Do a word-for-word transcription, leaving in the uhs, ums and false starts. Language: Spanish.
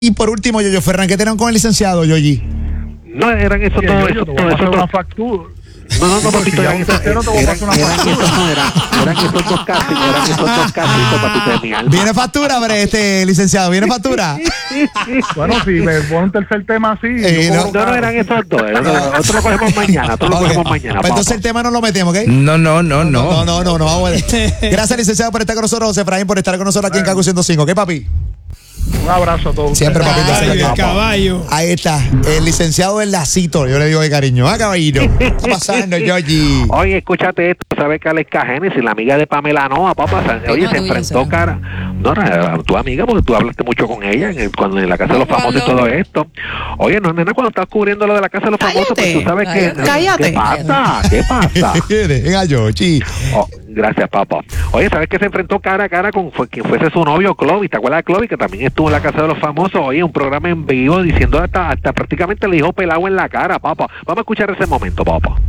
Y por último, Yoyo Ferran, ¿qué tenían con el licenciado, Yoyi? No, eran esos Sí, todo yo, eso, yo te voy todo a pasar eso. una factura. No, no, no, papito, Si eran ya esos, usted no te voy a eran, pasar una eran factura. esos, no, eran, eran esos dos casitos, eran esos dos casitos, papito de mi alma. ¿Viene factura, bre, este licenciado? ¿Viene factura? Bueno, si me pone un tercer tema así. Eh, yo no. cobro No, no, caro. eran esos dos. Otro lo cogemos mañana, otro lo Ok. cogemos mañana. Pues entonces papá. el tema no lo metemos, ¿ok? No, no, no, No, no. no, no, no, vamos a ver. Gracias, licenciado, por estar con nosotros, José Efraín, por estar con nosotros aquí en Kaku ciento cinco, ¿ok, papi? Un abrazo a todos. Siempre, ustedes. papito. Ay, siempre. el caballo. Ahí está, el licenciado del lacito, yo le digo de cariño. Ah, caballito, ¿qué está pasando, Yoyi? Oye, escúchate esto, ¿sabes que Aleska Génesis, la amiga de Pamela Noa, papá, sa- oye, no, se tuya, enfrentó será. cara, no, no, tu amiga, porque tú hablaste mucho con ella en, el- cuando en la Casa de los Famosos y ¿Cuándo? todo esto. Oye, no, nena, cuando estás cubriendo lo de la Casa de los Famosos, pues tú sabes que... Cállate. ¿Qué pasa? ¿Qué pasa? Venga, Yoyi. Oh, gracias, papá. Oye, ¿sabes que se enfrentó cara a cara con fue, quien fuese su novio, Clovis? ¿Te acuerdas de Clovis? Que también estuvo en la Casa de los Famosos. Oye, un programa en vivo diciendo hasta, hasta prácticamente le dijo pelado en la cara, papá. Vamos a escuchar ese momento, papá.